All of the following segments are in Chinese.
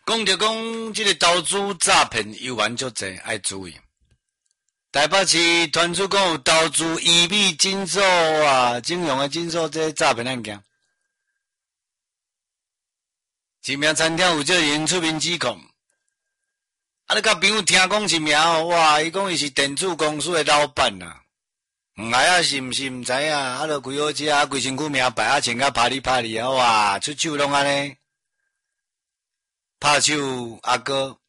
讲着讲，这个投资诈骗游玩足济，爱注意。台北市传出讲有投资乙米金属啊，整容的金属这诈骗案件。一名餐厅负责人出面指控，你甲朋友听讲一名哇，伊讲伊是电子公司的老板啊，哎是毋是毋知影，就规好车，规身躯名牌穿甲啪里啪里啊，哇，出手拢安尼，拍手阿哥。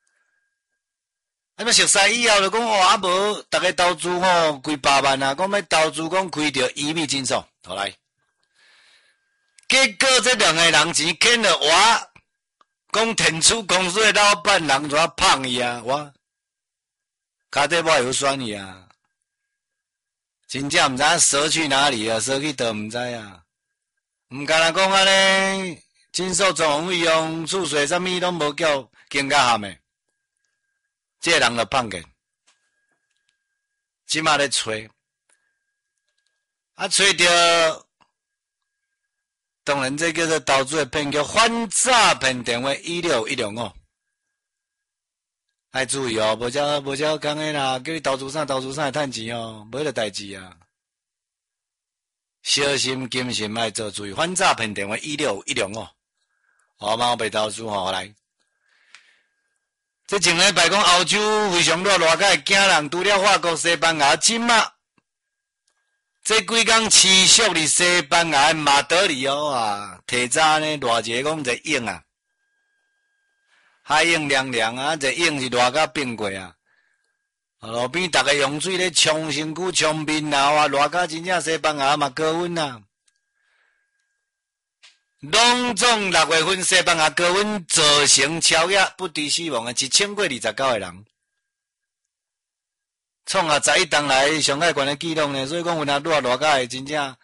熟悉以后就讲哦，无逐个投资吼几百万啊，讲要投资讲开着乙米金属，好来。结果这两个人钱欠了我，讲电子公司的老板人怎胖伊啊，我脚底我有酸伊啊，真正毋知影蛇去哪里啊，蛇去倒毋知啊，毋敢若讲安尼，金属装潢费用、厝税啥物拢无叫经甲含诶。这个人就放见，即马咧吹，吹着，当然这叫做投资的骗局，反诈骗电话16105，爱注意哦，无只讲诶啦，叫你投资啥会趁钱哦，无迄个代志啊，小心谨慎爱做注意，反诈骗电话16105，哦，毛袂投资吼，来。这前礼拜讲欧洲非常热，偌个惊人，除了法国、西班牙，即马这几工持续伫西班牙马德里啊，提早呢偌济讲一影啊，海影凉凉啊，这影是偌个变过啊，路边逐个用水咧冲身躯、冲面啊，哇，偌个真正西班牙嘛高温啊。拢总6月份西班牙高温造成超越不治死亡的1029个人，创下11冬来上海悬的纪录呢。所以讲，有那热偌个真正，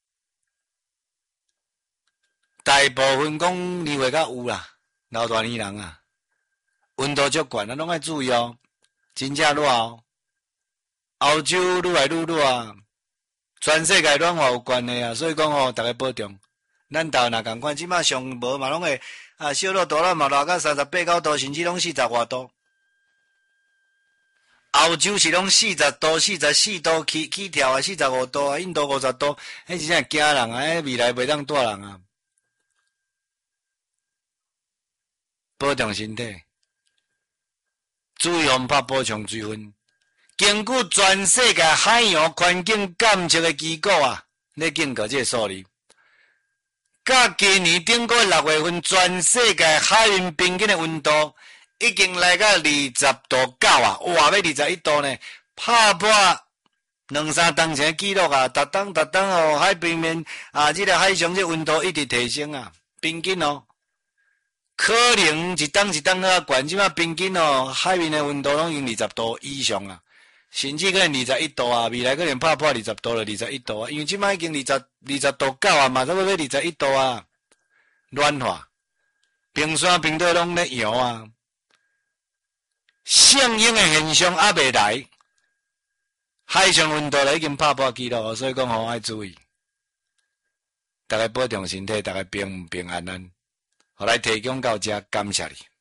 大部分讲2月较有啦，老大年人啊，温度足悬啊，拢爱注意哦，真正热哦。欧洲愈来愈热啊，全世界暖化有关的啊，所以讲哦，大家保重。咱台湾也共款，即马上无嘛拢会小热大热嘛，热到38、9度，甚至拢40外度。欧洲是拢40度、44度起跳啊，45度啊，印度50度，迄真正惊人啊！迄未来袂当带人啊！保重身体，注意防拍补充水分。根据全世界海洋环境监测的机构啊，咧警告这个数字。甲今年顶个6月份，全世界海面平均的温度已经来到20度9啊，哇，要21度呢，打破2-3冬前的记录啊！逐冬哦，海平面啊，这个海上这温度一直提升啊，平均哦，可能一冬较悬，即马平均哦，海面的温度拢已经20度以上啊。甚至可能21度啊，未来可能打破20度了，21度啊，因为即摆已经20度9啊，嘛差不多要21度啊，暖化，冰山冰岛拢咧摇啊，圣婴的现象还未来，海上温度已经打破纪录，所以讲好爱注意，大家保重身体，大家平安安，好来提供到这，感谢你。